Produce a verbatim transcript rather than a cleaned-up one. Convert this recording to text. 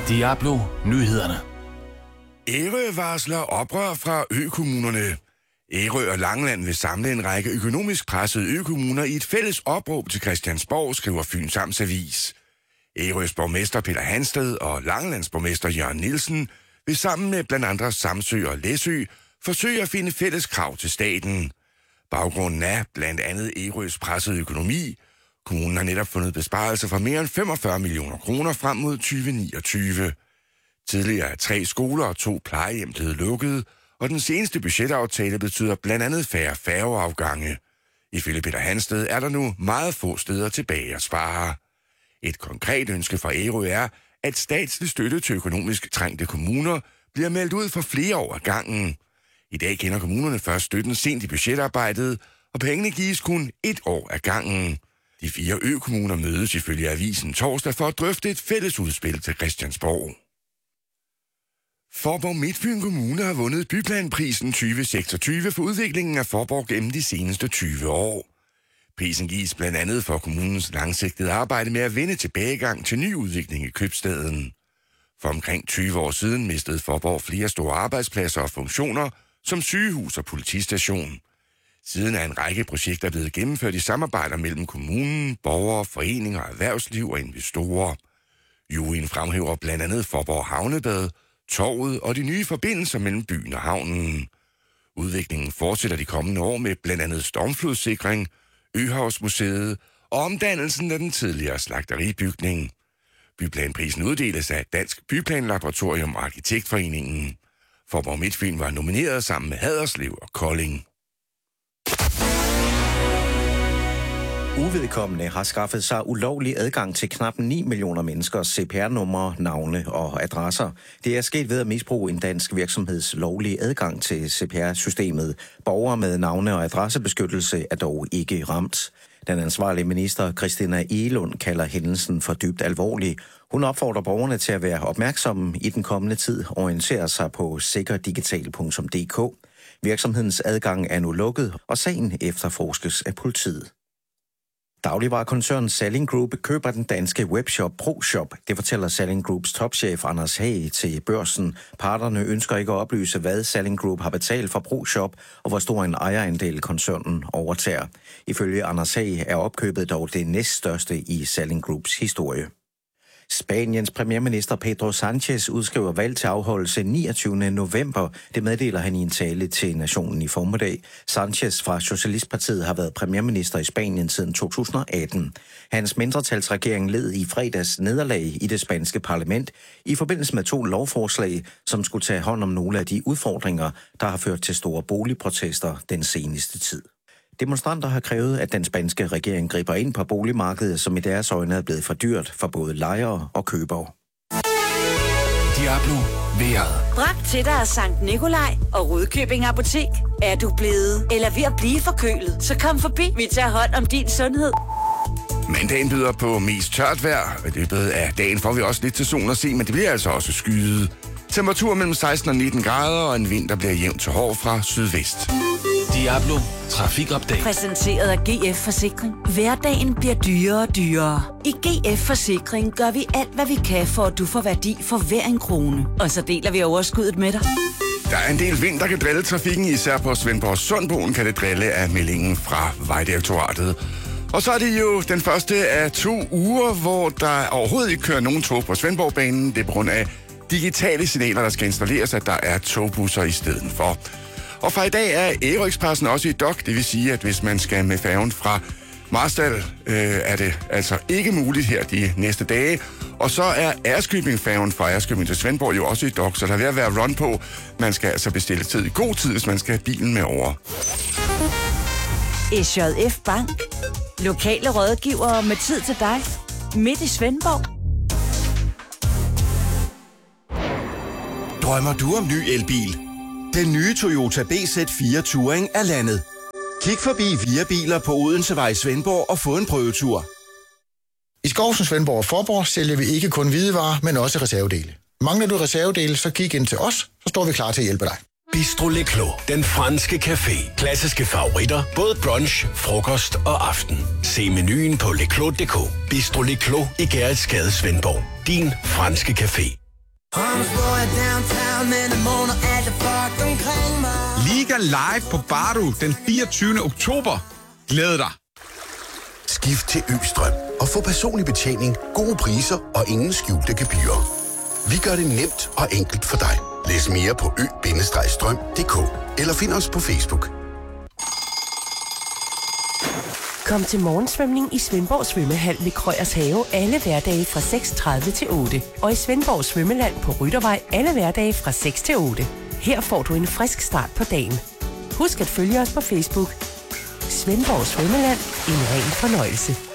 Diablo Nyhederne. Ærø varsler oprør fra økommunerne. Ærø og Langeland vil samle en række økonomisk pressede økommuner i et fælles opråb til Christiansborg, skriver Fyns Amts Avis. Ærøs borgmester Peter Hansted og Langelands borgmester Jørgen Nielsen vil sammen med blandt andre Samsø og Læsø forsøge at finde fælles krav til staten. Baggrunden er blandt andet Ærøs pressede økonomi. Kommunen har netop fundet besparelser for mere end femogfyrre millioner kroner frem mod tyve niogtyve. Tidligere er tre skoler og to plejehjem blevet lukket, og den seneste budgetaftale betyder blandt andet færre færgeafgange. Ifølge Peter Hansted er der nu meget få steder tilbage at spare. Et konkret ønske fra Ærø er, at statslig støtte til økonomisk trængte kommuner bliver meldt ud for flere år ad gangen. I dag kender kommunerne først støtten sent i budgetarbejdet, og pengene gives kun et år ad gangen. De fire økommuner mødes ifølge avisen torsdag for at drøfte et fælles udspil til Christiansborg. Faaborg Midtfyn Kommune har vundet Byplanprisen tyve seksogtyve for udviklingen af Faaborg gennem de seneste tyve år. Prisen gives blandt andet for kommunens langsigtede arbejde med at vende tilbagegang til ny udvikling i købstaden. For omkring tyve år siden mistede Faaborg flere store arbejdspladser og funktioner, som sygehus og politistation. Siden er en række projekter blevet gennemført i samarbejder mellem kommunen, borgere, foreninger, erhvervsliv og investorer. Juryen fremhæver blandt andet Faaborg Havnebad, torvet og de nye forbindelser mellem byen og havnen. Udviklingen fortsætter de kommende år med blandt andet stormflodssikring, Øhavsmuseet og omdannelsen af den tidligere slagteribygning. Byplanprisen uddeles af Dansk Byplanlaboratorium og Arkitektforeningen. Faaborg Midtfyn var nomineret sammen med Haderslev og Kolding. Uvedkommende har skaffet sig ulovlig adgang til knap ni millioner menneskers C P R-numre, navne og adresser. Det er sket ved at misbruge en dansk virksomheds lovlige adgang til C P R-systemet. Borgere med navne- og adressebeskyttelse er dog ikke ramt. Den ansvarlige minister, Christina Egelund, kalder hændelsen for dybt alvorlig. Hun opfordrer borgerne til at være opmærksomme i den kommende tid, orientere sig på sikkerdigital punktum d k. Virksomhedens adgang er nu lukket, og sagen efterforskes af politiet. Dagligvarekoncernen Salling Group køber den danske webshop ProShop. Det fortæller Salling Groups topchef Anders Hage til Børsen. Parterne ønsker ikke at oplyse, hvad Salling Group har betalt for ProShop, og hvor stor en ejerandel koncernen overtager. Ifølge Anders Hage er opkøbet dog det næststørste i Salling Groups historie. Spaniens premierminister Pedro Sánchez udskriver valg til afholdelse niogtyvende november. Det meddeler han i en tale til nationen i formiddag. Sánchez fra Socialistpartiet har været premierminister i Spanien siden to tusind og atten. Hans mindretalsregering led i fredags nederlag i det spanske parlament i forbindelse med to lovforslag, som skulle tage hånd om nogle af de udfordringer, der har ført til store boligprotester den seneste tid. Demonstranter har krævet, at den spanske regering griber ind på boligmarkedet, som i deres øjne er blevet for dyrt for både lejere og købere. Diablo vejret. Bragt til dig af Sankt Nikolaj og Rudkøbing Apotek. Er du blevet eller ved at blive forkølet, så kom forbi. Vi tager hånd om din sundhed. Mandagen byder på mest tørt vejr. I løbet af dagen får vi også lidt til solen at se, men det bliver altså også skyet. Temperatur mellem seksten og nitten grader, og en vind, der bliver jævnt til hård fra sydvest. Diablo Trafikupdate. Præsenteret af G F Forsikring. Hverdagen bliver dyrere og dyrere. I G F Forsikring gør vi alt, hvad vi kan, for at du får værdi for hver en krone. Og så deler vi overskuddet med dig. Der er en del vind, der kan drille trafikken, især på Svendborg Sundbroen kan det drille af meldingen fra Vejdirektoratet. Og så er det jo den første af to uger, hvor der overhovedet ikke kører nogen tog på Svendborgbanen. Det er på grund af digitale signaler, der skal installeres, at der er togbusser i stedet for. Og fra i dag er Ærø-Expressen også i dok, det vil sige, at hvis man skal med færgen fra Marstal, øh, er det altså ikke muligt her de næste dage. Og så er Ærøskøbing-færgen fra Ærøskøbing til Svendborg jo også i dok, så der er ved at være run på. Man skal altså bestille tid i god tid, hvis man skal have bilen med over. S J F Bank. Lokale rådgivere med tid til dig. Midt i Svendborg. Drømmer du om ny elbil? Den nye Toyota B Z fire Touring er landet. Kig forbi Via Biler på Odensevej i Svendborg og få en prøvetur. I Skovsen, Svendborg og Forborg sælger vi ikke kun hvidevarer, men også reservedele. Mangler du reservedele, så kig ind til os, så står vi klar til at hjælpe dig. Bistro Le Clos, den franske café. Klassiske favoritter, både brunch, frokost og aften. Se menuen på leclos punktum d k. Bistro Le Clos i Gerritsgade, Svendborg. Din franske café. Liga live på Bardo den fireogtyvende oktober. Glæd dig. Skift til Østrøm og få personlig betjening, gode priser og ingen skjulte gebyrer. Vi gør det nemt og enkelt for dig. Læs mere på ø bindestreg strøm punktum d k eller find os på Facebook. Kom til morgensvømning i Svendborg Svømmehal ved Krøyers Have alle hverdage fra seks tredive til otte. Og i Svendborg Svømmeland på Ryttervej alle hverdage fra seks til otte. Her får du en frisk start på dagen. Husk at følge os på Facebook. Svendborg Svømmeland. En ren fornøjelse.